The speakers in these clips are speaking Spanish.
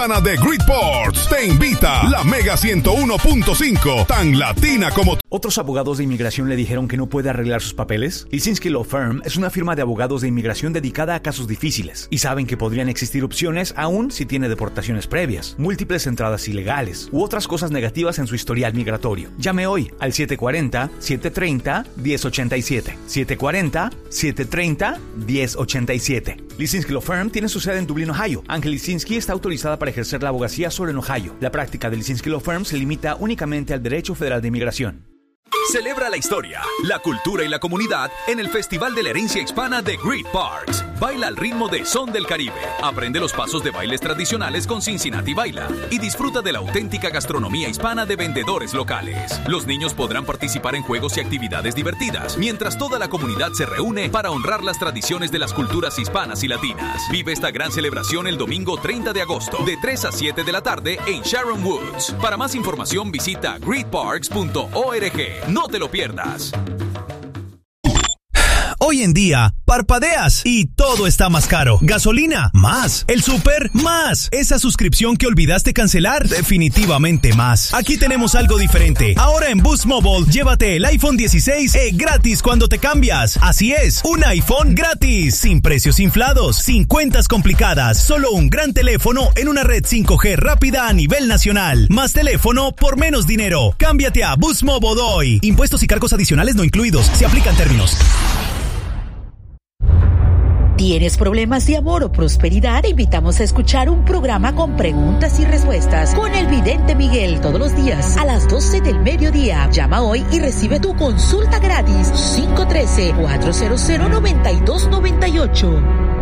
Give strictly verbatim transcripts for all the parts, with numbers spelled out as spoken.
de Gridports te invita la Mega ciento uno punto cinco, tan latina como... ¿Otros abogados de inmigración le dijeron que no puede arreglar sus papeles? Lisinski Law Firm es una firma de abogados de inmigración dedicada a casos difíciles y saben que podrían existir opciones aún si tiene deportaciones previas, múltiples entradas ilegales u otras cosas negativas en su historial migratorio. Llame hoy al siete cuarenta, siete treinta, diez ochenta y siete. siete cuarenta, siete treinta, diez ochenta y siete. Lisinski Law Firm tiene su sede en Dublín, Ohio. Ángel Lisinski está autorizada para ejercer la abogacía solo en Ohio. La práctica de Lisinski Law Firm se limita únicamente al derecho federal de inmigración. Celebra la historia, la cultura y la comunidad en el Festival de la Herencia Hispana de Gridparks. Baila al ritmo de Son del Caribe. Aprende los pasos de bailes tradicionales con Cincinnati Baila y disfruta de la auténtica gastronomía hispana de vendedores locales. Los niños podrán participar en juegos y actividades divertidas, mientras toda la comunidad se reúne para honrar las tradiciones de las culturas hispanas y latinas. Vive esta gran celebración el domingo treinta de agosto, de tres a siete de la tarde en Sharon Woods. Para más información visita gridparks punto org. No te lo pierdas. Hoy en día, parpadeas y todo está más caro. Gasolina, más. El súper, más. Esa suscripción que olvidaste cancelar, definitivamente más. Aquí tenemos algo diferente. Ahora en Boost Mobile, llévate el iPhone dieciséis E gratis cuando te cambias. Así es, un iPhone gratis, sin precios inflados, sin cuentas complicadas. Solo un gran teléfono en una red cinco G rápida a nivel nacional. Más teléfono por menos dinero. Cámbiate a Boost Mobile hoy. Impuestos y cargos adicionales no incluidos. Se aplican términos. ¿Tienes problemas de amor o prosperidad? Te invitamos a escuchar un programa con preguntas y respuestas con el vidente Miguel todos los días a las doce del mediodía. Llama hoy y recibe tu consulta gratis. cinco uno tres, cuatro cero cero, nueve dos nueve ocho.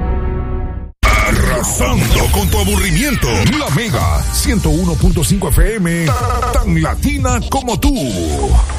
Arrasando con tu aburrimiento. La Mega ciento uno punto cinco F M, tan latina como tú.